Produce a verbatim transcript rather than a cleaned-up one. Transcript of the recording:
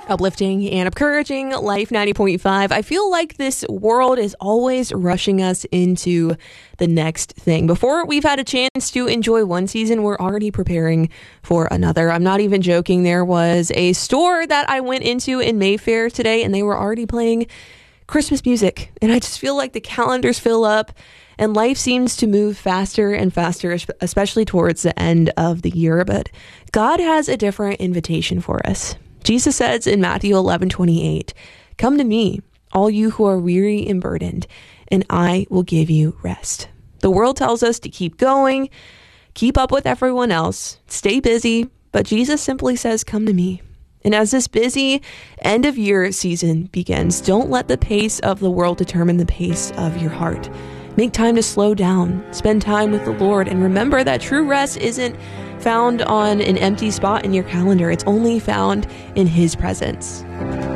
Uplifting and encouraging Life ninety point five. I feel like this world is always rushing us into the next thing. Before we've had a chance to enjoy one season, we're already preparing for another. I'm not even joking. There was a store that I went into in Mayfair today, and they were already playing Christmas music. And I just feel like the calendars fill up and life seems to move faster and faster, especially towards the end of the year. But God has a different invitation for us. Jesus says in Matthew eleven twenty-eight, "Come to me, all you who are weary and burdened, and I will give you rest." The world tells us to keep going, keep up with everyone else, stay busy, but Jesus simply says, "Come to me." And as this busy end of year season begins, don't let the pace of the world determine the pace of your heart. Make time to slow down, spend time with the Lord, and remember that true rest isn't found on an empty spot in your calendar. It's only found in His presence.